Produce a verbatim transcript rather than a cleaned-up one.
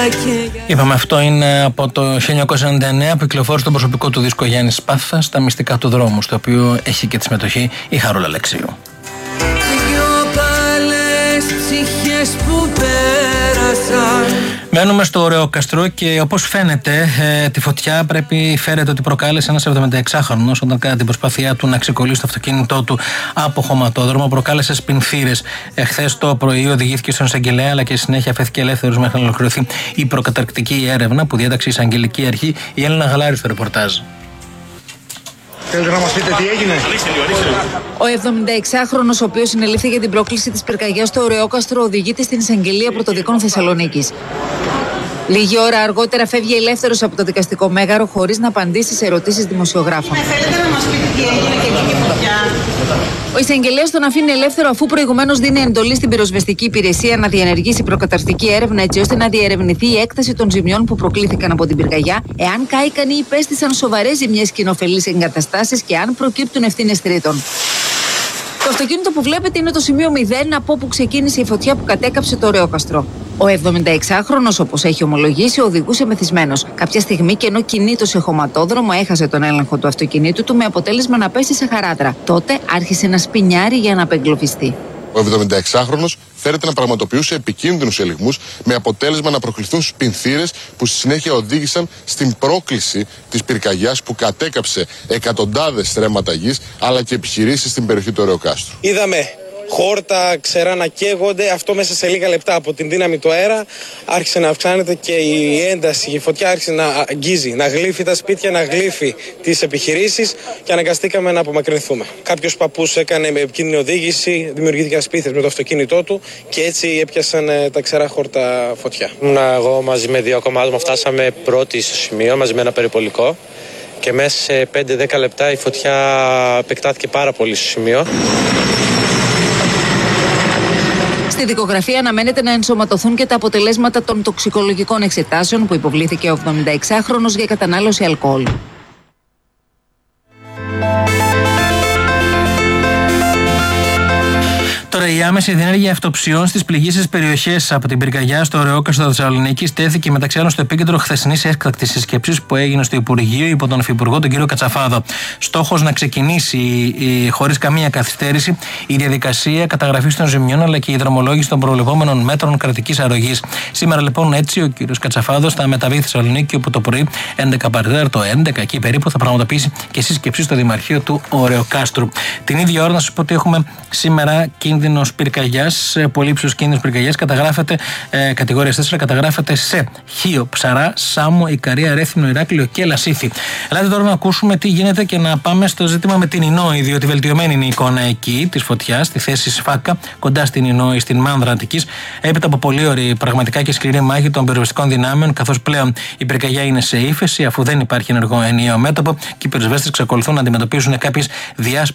Είπαμε, αυτό είναι από το χίλια εννιακόσια ενενήντα εννέα που κυκλοφόρησε το προσωπικό του δίσκο Γιάννης Πάθας, στα μυστικά του δρόμου, στο οποίο έχει και τη συμμετοχή η Χαρούλα Αλεξίου. Μένουμε στο Ωρεόκαστρο και όπως φαίνεται ε, τη φωτιά πρέπει φέρεται ότι προκάλεσε ένας εβδομηνταεξάχρονος όταν κατά την προσπάθειά του να ξεκολλήσει το αυτοκίνητό του από χωματόδρομο προκάλεσε σπινθήρες. Εχθές το πρωί οδηγήθηκε στον εισαγγελέα αλλά και συνέχεια αφέθηκε ελεύθερος μέχρι να ολοκληρωθεί η προκαταρκτική έρευνα που διέταξε η εισαγγελική αρχή. Η Έλληνα Γαλάρη στο ρεπορτάζ. Θέλετε να μας πείτε τι έγινε? Ο εβδομηνταεξάχρονος, ο οποίος συνελήφθη για την πρόκληση της πυρκαγιάς στο Ωρεόκαστρο, οδηγείται στην εισαγγελία πρωτοδικών Θεσσαλονίκης. Λίγη ώρα αργότερα φεύγει ελεύθερος από το δικαστικό μέγαρο χωρίς να απαντήσει σε ερωτήσεις δημοσιογράφων. Ναι, θέλετε να μας πείτε τι έγινε και εκεί η φωτιά? Ο εισαγγελέας τον αφήνει ελεύθερο αφού προηγουμένως δίνει εντολή στην πυροσβεστική υπηρεσία να διενεργήσει προκαταρκτική έρευνα έτσι ώστε να διερευνηθεί η έκταση των ζημιών που προκλήθηκαν από την πυρκαγιά, εάν κάηκαν ή υπέστησαν σοβαρές ζημιές κοινοφελείς εγκαταστάσεις και αν προκύπτουν ευθύνες τρίτων. Το αυτοκίνητο που βλέπετε είναι το σημείο μηδέν από όπου ξεκίνησε η φωτιά που κατέκαψε το Ωρεόκαστρο. Ο εβδομηνταεξάχρονος, όπως έχει ομολογήσει, οδηγούσε μεθυσμένος. Κάποια στιγμή και ενώ κινείτο σε χωματόδρομο, έχασε τον έλεγχο του αυτοκινήτου του με αποτέλεσμα να πέσει σε χαράδρα. Τότε άρχισε να σπινιάρει για να απεγκλωβιστεί. Ο εβδομηνταεξάχρονος φέρεται να πραγματοποιούσε επικίνδυνους ελιγμούς με αποτέλεσμα να προκληθούν σπινθήρες που στη συνέχεια οδήγησαν στην πρόκληση της πυρκαγιάς που κατέκαψε εκατοντάδες στρέμματα γης αλλά και επιχειρήσεις στην περιοχή του Ωρεοκάστρου. Είδαμε χόρτα, ξερά να καίγονται, αυτό μέσα σε λίγα λεπτά από την δύναμη του αέρα άρχισε να αυξάνεται και η ένταση, η φωτιά άρχισε να αγγίζει, να γλύφει τα σπίτια, να γλύφει τις επιχειρήσεις και αναγκαστήκαμε να απομακρυνθούμε. Κάποιος παππούς έκανε με επικίνδυνη οδήγηση, δημιουργήθηκαν σπίθες με το αυτοκίνητό του και έτσι έπιασαν τα ξερά χόρτα φωτιά. Εγώ μαζί με δύο ακόμα άτομα φτάσαμε πρώτοι στο σημείο μαζί με ένα περιπολικό και μέσα σε πέντε με δέκα λεπτά η φωτιά επεκτάθηκε πάρα πολύ στο σημείο. Στη δικογραφία αναμένεται να ενσωματωθούν και τα αποτελέσματα των τοξικολογικών εξετάσεων που υποβλήθηκε ο εβδομηνταεξάχρονος για κατανάλωση αλκοόλ. Τώρα, η άμεση διενέργεια αυτοψιών στις πληγήσεις περιοχές από την πυρκαγιά στο Ωρεόκαστρο Θεσσαλονίκης τέθηκε μεταξύ άλλων στο επίκεντρο χθεσινής έκτακτης συσκέψης που έγινε στο Υπουργείο υπό τον Υφυπουργό τον κύριο Κατσαφάδο. Στόχος να ξεκινήσει χωρίς καμία καθυστέρηση η διαδικασία καταγραφής των ζημιών αλλά και η δρομολόγηση των προβλεπόμενων μέτρων κρατικής αρρωγής. Σήμερα λοιπόν έτσι ο κύριος Κατσαφάδος θα μεταβεί στη Θεσσαλονίκη όπου το πρωί έντεκα παρά το έντεκα εκεί περίπου θα πραγματοποιήσει και σύσκεψη στο Δημαρχείο του Ωρεοκάστρου. Την ίδια ώρα να σας πω ότι έχουμε σήμερα κίνδυνο πυρκαγιάς, πολύ υψηλός κίνδυνος πυρκαγιάς καταγράφεται, ε, κατηγορία τέσσερα καταγράφεται σε Χίο, Ψαρά, Σάμο, Ικαρία, Ρέθυμνο, Ηράκλειο και Λασίθι. Ελάτε τώρα να ακούσουμε τι γίνεται και να πάμε στο ζήτημα με την Ινόη, διότι βελτιωμένη είναι η εικόνα εκεί της φωτιάς, στη θέση Σφάκα, κοντά στην Ινόη, στην Μάνδρα Αττικής, έπειτα από πολύ ωραία πραγματικά και σκληρή μάχη των πυροσβεστικών δυνάμεων, καθώς πλέον η πυρκαγιά είναι σε ύφεση, αφού δεν υπάρχει ενεργό ενιαίο μέτωπο και οι πυροσβέστες εξακολουθούν να αντιμετωπίζουν κάποιες διάσπασες